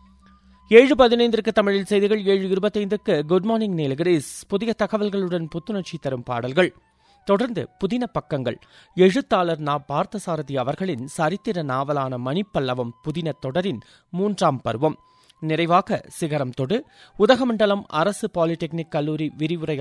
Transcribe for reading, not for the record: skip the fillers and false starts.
7:15 தமிழில் செய்திகள். 7:25 good morning Nilgiris. புதிய தகவல்களுடன் புத்துணர்ச்சி தரும் பாடல்கள். தொடர்ந்து புதின பக்கங்கள். எழுத்தாளர் நா. பார்த்தசாரதி அவர்களின் சரித்திர நாவலான மணிப்பல்லவம் புதின தொடரின் 3ஆம் பருவம். நிறைவாக சிகரம் தொடு. உதகமண்டலம் அரசு பாலிடெக்னிக் கல்லூரி விரிவுரை